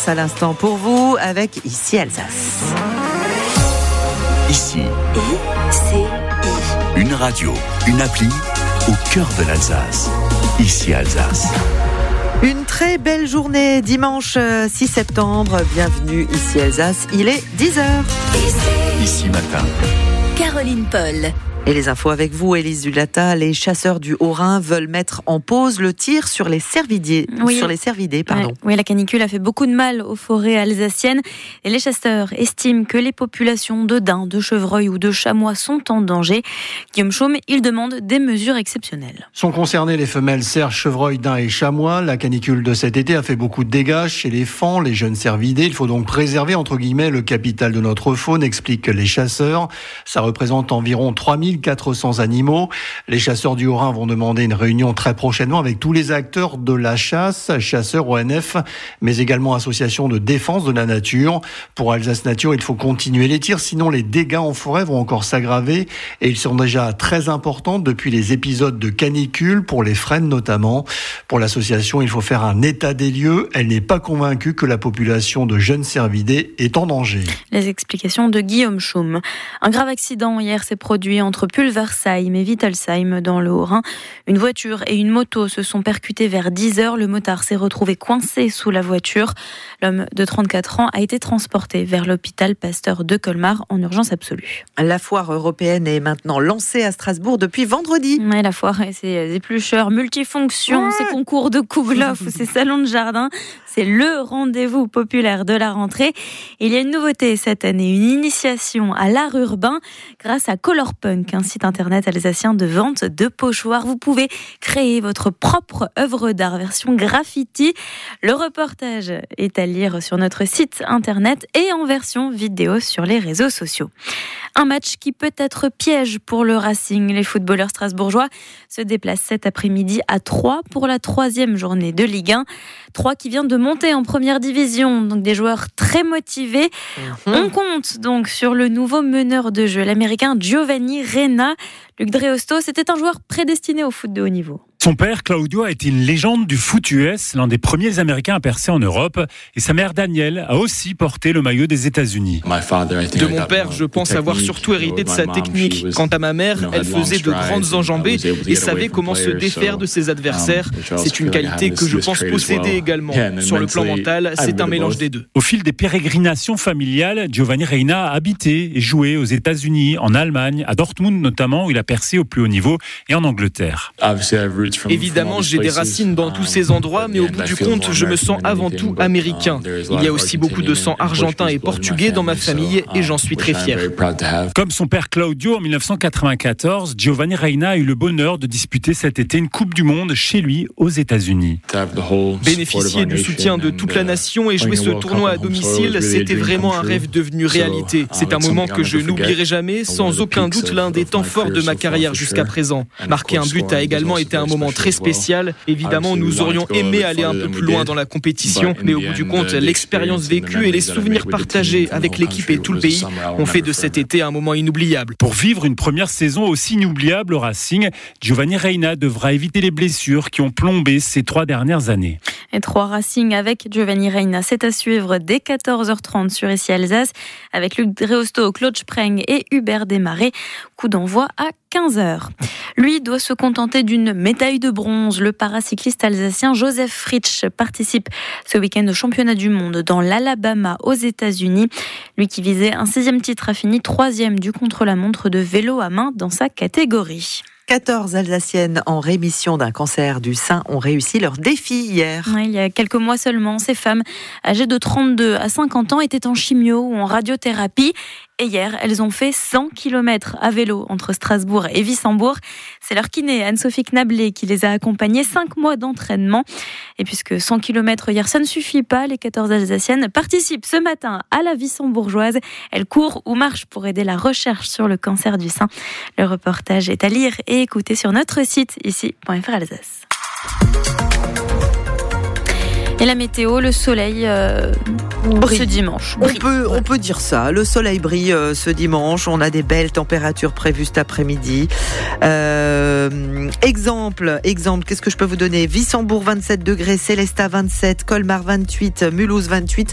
passe à l'instant pour vous avec Ici Alsace. Ici, une radio, une appli au cœur de l'Alsace. Ici Alsace. Une très belle journée, dimanche 6 septembre. Bienvenue ici Alsace, il est 10h. Ici matin. Caroline Paul. Et les infos avec vous, Élise Zulata. Les chasseurs du Haut-Rhin veulent mettre en pause le tir sur les cervidés. Oui. Sur les cervidés, pardon. Oui, la canicule a fait beaucoup de mal aux forêts alsaciennes. Et les chasseurs estiment que les populations de daims, de chevreuils ou de chamois sont en danger. Guillaume Chaume, il demande des mesures exceptionnelles. Sont concernées les femelles cerfs, chevreuils, daims et chamois. La canicule de cet été a fait beaucoup de dégâts chez les faons, les jeunes cervidés. Il faut donc préserver, entre guillemets, le capital de notre faune, expliquent les chasseurs. Ça représente environ 3400 animaux. Les chasseurs du Haut-Rhin vont demander une réunion très prochainement avec tous les acteurs de la chasse, chasseurs, ONF, mais également associations de défense de la nature. Pour Alsace Nature, il faut continuer les tirs, sinon les dégâts en forêt vont encore s'aggraver et ils sont déjà très importants depuis les épisodes de canicule, pour les frênes notamment. Pour l'association, il faut faire un état des lieux. Elle n'est pas convaincue que la population de jeunes cervidés est en danger. Les explications de Guillaume Chaume. Un grave accident hier s'est produit entre Pulversheim et Wittelsheim dans le Haut-Rhin. Une voiture et une moto se sont percutées vers 10h. Le motard s'est retrouvé coincé sous la voiture. L'homme de 34 ans a été transporté vers l'hôpital Pasteur de Colmar en urgence absolue. La foire européenne est maintenant lancée à Strasbourg depuis vendredi. Ouais, la foire et ses éplucheurs multifonctions, ses concours de kouglof ou ses salons de jardin, c'est le rendez-vous populaire de la rentrée. Il y a une nouveauté cette année, une initiation à l'art urbain grâce à Colorpunk, un site internet alsacien de vente de pochoirs. Vous pouvez créer votre propre œuvre d'art version graffiti. Le reportage est à lire sur notre site internet et en version vidéo sur les réseaux sociaux. Un match qui peut être piège pour le Racing. Les footballeurs strasbourgeois se déplacent cet après-midi à Troyes pour la 3e journée de Ligue 1. Troyes qui vient de monter en première division, donc des joueurs très motivés. On compte donc sur le nouveau meneur de jeu, l'américain Giovanni Reina. Luc Dreosto, c'était un joueur prédestiné au foot de haut niveau. Son père, Claudio, a été une légende du foot US, l'un des premiers Américains à percer en Europe. Et sa mère, Danielle, a aussi porté le maillot des États-Unis. De mon père, je pense avoir surtout hérité de sa technique. Quant à ma mère, elle faisait de grandes enjambées et savait comment se défaire de ses adversaires. C'est une qualité que je pense posséder également. Sur le plan mental, c'est un mélange des deux. Au fil des pérégrinations familiales, Giovanni Reina a habité et joué aux États-Unis, en Allemagne, à Dortmund notamment, où il a percé au plus haut niveau, et en Angleterre. Évidemment, j'ai des racines dans tous ces endroits, mais au bout du compte, je me sens avant tout américain. Il y a aussi beaucoup de sang argentin et portugais dans ma famille et j'en suis très fier. Comme son père Claudio en 1994, Giovanni Reina a eu le bonheur de disputer cet été une Coupe du Monde chez lui aux États-Unis. Bénéficier du soutien de toute la nation et jouer ce tournoi à domicile, c'était vraiment un rêve devenu réalité. C'est un moment que je n'oublierai jamais, sans aucun doute l'un des temps forts de ma carrière jusqu'à présent. Marquer un but a également été un moment très spécial. Évidemment, nous aurions aimé aller un peu plus loin dans la compétition, mais au bout du compte, l'expérience vécue et les souvenirs partagés avec l'équipe et tout le pays ont fait de cet été un moment inoubliable. Pour vivre une première saison aussi inoubliable au Racing, Giovanni Reina devra éviter les blessures qui ont plombé ces 3 dernières années. Et 3 Racing avec Giovanni Reina, c'est à suivre dès 14h30 sur Ici Alsace avec Luc Dreosto, Claude Spreng et Hubert Desmarais. Coup d'envoi à 15h. Lui doit se contenter d'une médaille de bronze. Le paracycliste alsacien Joseph Fritsch participe ce week-end au championnat du monde dans l'Alabama aux États-Unis. Lui qui visait un 6e titre a fini 3e du contre-la-montre de vélo à main dans sa catégorie. 14 Alsaciennes en rémission d'un cancer du sein ont réussi leur défi hier. Il y a quelques mois seulement, ces femmes âgées de 32 à 50 ans étaient en chimio ou en radiothérapie. Et hier, elles ont fait 100 km à vélo entre Strasbourg et Wissembourg. C'est leur kiné, Anne-Sophie Knablet, qui les a accompagnées 5 mois d'entraînement. Et puisque 100 km hier, ça ne suffit pas, les 14 Alsaciennes participent ce matin à la Wissembourgeoise. Elles courent ou marchent pour aider la recherche sur le cancer du sein. Le reportage est à lire et écouter sur notre site, ici.fr Alsace. Et la météo, le soleil brille ce dimanche. On peut dire ça. Le soleil brille ce dimanche. On a des belles températures prévues cet après-midi. Exemple, qu'est-ce que je peux vous donner ? Wissembourg 27 degrés, Sélestat 27, Colmar 28, Mulhouse 28,